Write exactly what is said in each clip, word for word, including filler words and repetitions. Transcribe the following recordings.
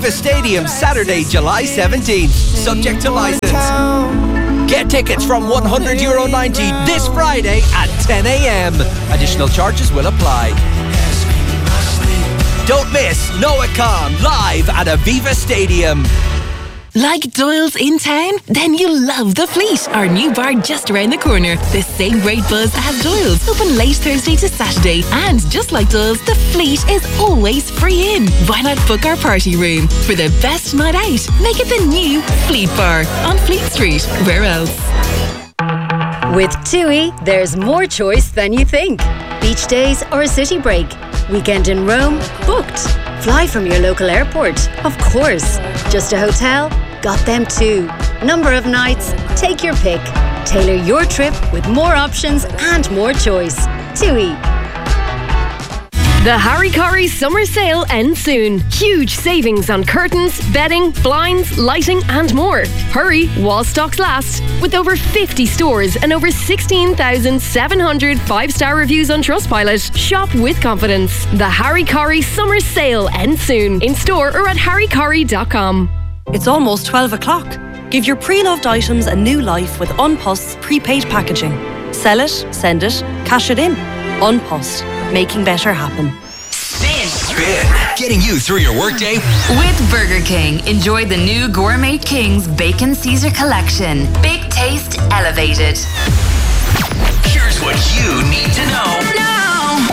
Aviva Stadium, Saturday, July seventeenth. Subject to licence. Get tickets from one hundred euro ninety this Friday at ten a.m. Additional charges will apply. Don't miss Noah Khan live at Aviva Stadium. Like Doyle's in town? Then you'll love The Fleet, our new bar just around the corner. The same great buzz as Doyle's, open late Thursday to Saturday. And just like Doyle's, The Fleet is always free in. Why not book our party room? For the best night out, make it the new Fleet Bar on Fleet Street. Where else? With TUI, there's more choice than you think. Beach days or a city break. Weekend in Rome? Booked. Fly from your local airport? Of course. Just a hotel? Got them too. Number of nights? Take your pick. Tailor your trip with more options and more choice. TUI. The Harry Corrie summer sale ends soon. Huge savings on curtains, bedding, blinds, lighting and more. Hurry while stocks last. With over fifty stores and over sixteen thousand seven hundred five-star reviews on Trustpilot. Shop with confidence. The Harry Corrie summer sale ends soon. In store or at harry corrie dot com. It's almost twelve o'clock. Give your pre-loved items a new life with Unpost's prepaid packaging. Sell it, send it, cash it in. Unpost. Making better happen. Spin. Spin. Getting you through your workday. With Burger King, enjoy the new Gourmet King's Bacon Caesar collection. Big taste, elevated. Here's what you need to know. Now.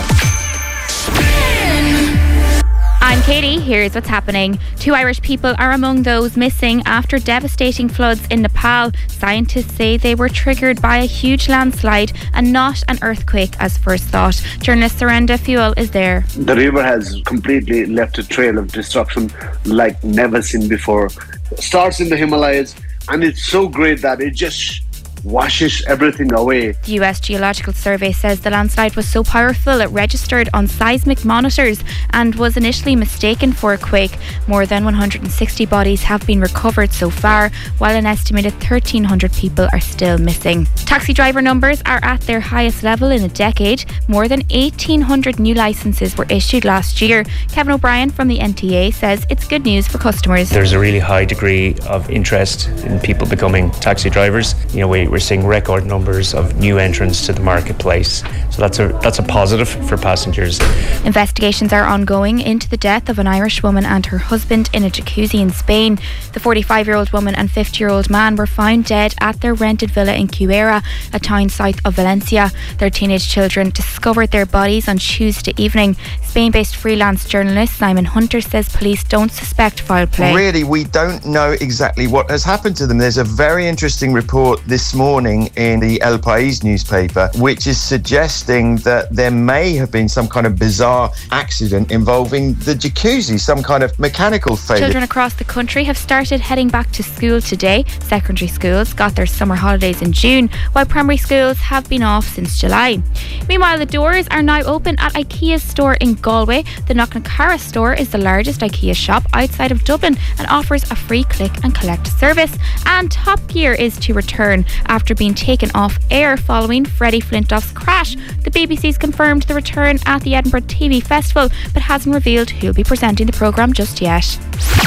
Spin. I'm Katie. Here's what's happening. Two Irish people are among those missing after devastating floods in Nepal. Scientists say they were triggered by a huge landslide and not an earthquake as first thought. Journalist Surrenda Fuel is there. The river has completely left a trail of destruction like never seen before. Starts in the Himalayas, and it's so great that it just washes everything away. The U S Geological Survey says the landslide was so powerful it registered on seismic monitors and was initially mistaken for a quake. More than one hundred sixty bodies have been recovered so far, while an estimated thirteen hundred people are still missing. Taxi driver numbers are at their highest level in a decade. More than eighteen hundred new licences were issued last year. Kevin O'Brien from the N T A says it's good news for customers. There's a really high degree of interest in people becoming taxi drivers. You know, we We're seeing record numbers of new entrants to the marketplace. So that's a that's a positive for passengers. Investigations are ongoing into the death of an Irish woman and her husband in a jacuzzi in Spain. The forty-five-year-old woman and fifty-year-old man were found dead at their rented villa in Cuera, a town south of Valencia. Their teenage children discovered their bodies on Tuesday evening. Spain-based freelance journalist Simon Hunter says police don't suspect foul play. Really, we don't know exactly what has happened to them. There's a very interesting report this morning in the El País newspaper which is suggesting that there may have been some kind of bizarre accident involving the jacuzzi, some kind of mechanical failure. Children across the country have started heading back to school today. Secondary schools got their summer holidays in June, while primary schools have been off since July. Meanwhile, the doors are now open at IKEA's store in Galway. The Knocknacarra store is the largest IKEA shop outside of Dublin and offers a free click and collect service. And Top Gear is to return after being taken off air following Freddie Flintoff's crash. The B B C's confirmed the return at the Edinburgh T V Festival, but hasn't revealed who'll be presenting the programme just yet.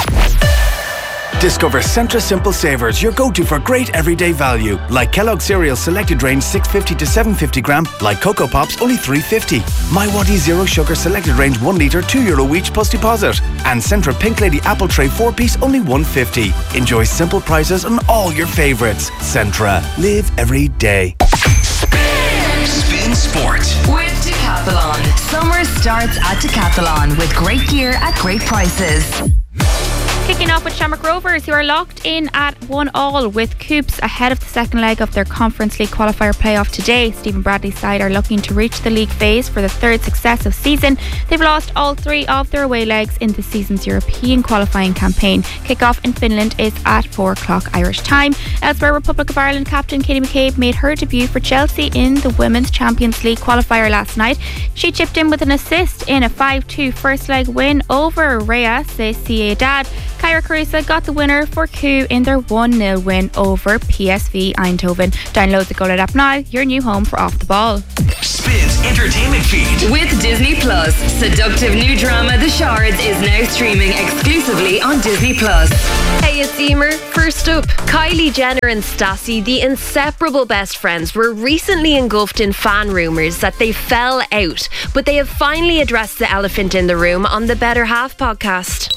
Discover Centra Simple Savers, your go-to for great everyday value. Like Kellogg's cereal selected range six fifty to seven fifty gram, like Cocoa Pops only three fifty. My Waddy Zero Sugar selected range one litre, two euro each plus deposit. And Centra Pink Lady Apple Tray four piece only one fifty. Enjoy simple prices on all your favourites. Centra, live every day. Spin, Spin Sport with Decathlon. Summer starts at Decathlon with great gear at great prices. Kicking off with Shamrock Rovers, who are locked in at one all with Coops ahead of the second leg of their Conference League qualifier playoff today. Stephen Bradley's side are looking to reach the league phase for the third successive season. They've lost all three of their away legs in the season's European qualifying campaign. Kick-off in Finland is at four o'clock Irish time. Elsewhere, Republic of Ireland captain Katie McCabe made her debut for Chelsea in the Women's Champions League qualifier last night. She chipped in with an assist in a five two first leg win over Rhea Sociedad. Kyra Carusa got the winner for Coup in their one nil win over P S V Eindhoven. Download the Go Loud app now, your new home for Off the Ball. Spins entertainment feed. With Disney Plus, seductive new drama The Shards is now streaming exclusively on Disney Plus. Hey, it's Emer. First up, Kylie Jenner and Stassi, the inseparable best friends, were recently engulfed in fan rumours that they fell out, but they have finally addressed the elephant in the room on the Better Half podcast.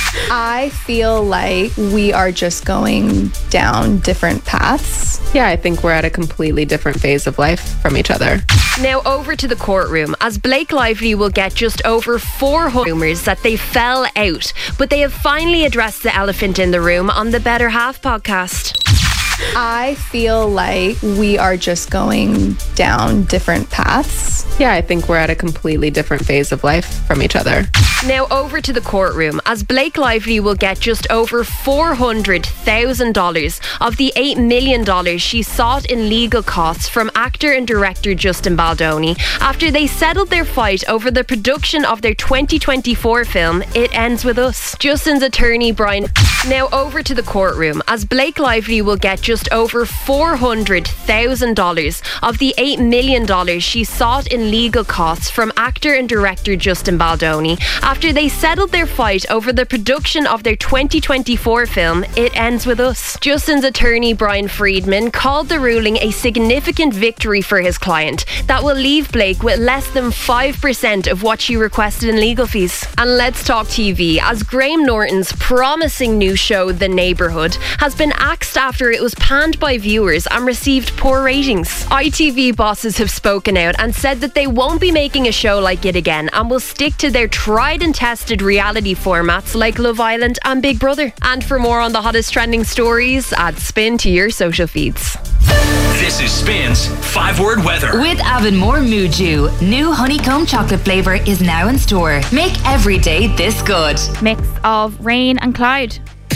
I feel like we are just going down different paths. Yeah, I think we're at a completely different phase of life from each other. Now over to the courtroom, as Blake Lively will get just over four hundred rumours that they fell out, but they have finally addressed the elephant in the room on the Better Half podcast. I feel like we are just going down different paths. Yeah, I think we're at a completely different phase of life from each other. Now over to the courtroom, as Blake Lively will get just over four hundred thousand dollars of the eight million dollars she sought in legal costs from actor and director Justin Baldoni after they settled their fight over the production of their twenty twenty-four film It Ends With Us. Justin's attorney Brian... Now over to the courtroom, as Blake Lively will get just over four hundred thousand dollars of the eight million dollars she sought in legal costs from actor and director Justin Baldoni after they settled their fight over the production of their twenty twenty-four film It Ends With Us. Justin's attorney Brian Friedman called the ruling a significant victory for his client that will leave Blake with less than five percent of what she requested in legal fees. And let's talk T V, as Graham Norton's promising new show The Neighbourhood has been axed after it was panned by viewers and received poor ratings. I T V bosses have spoken out and said that they won't be making a show like it again and will stick to their tried and tested reality formats like Love Island and Big Brother. And for more on the hottest trending stories, add Spin to your social feeds. This is Spin's five-word weather. With Avonmore Muju, new honeycomb chocolate flavour is now in store. Make every day this good. Mix of rain and cloud.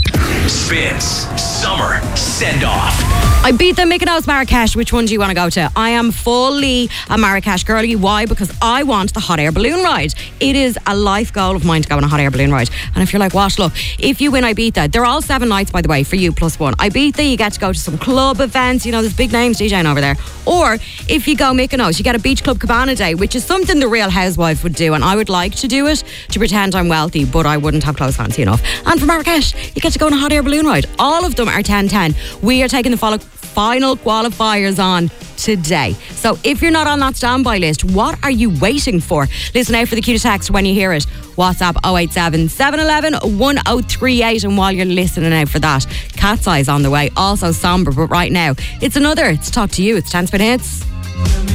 Spins Summer Send-Off. Ibiza, Mykonos, Marrakesh. Which one do you want to go to? I am fully a Marrakesh girlie. Why? Because I want the hot air balloon ride. It is a life goal of mine to go on a hot air balloon ride. And if you're like, what? Look, if you win Ibiza, they're all seven nights, by the way, for you plus one. Ibiza, you get to go to some club events. You know, there's big names DJing over there. Or if you go Mykonos, you get a Beach Club Cabana day, which is something the Real Housewives would do. And I would like to do it to pretend I'm wealthy, but I wouldn't have clothes fancy enough. And for Marrakesh, you get to go on a hot air balloon ride. All of them are ten ten. We are taking the follow- final qualifiers on today. So if you're not on that standby list, what are you waiting for? Listen out for the cue to text when you hear it. WhatsApp oh eight seven, seven one one, one oh three eight. And while you're listening out for that, Cat's Eyes on the way. Also somber, but right now it's another. It's Talk to You. It's ten Spin Hits.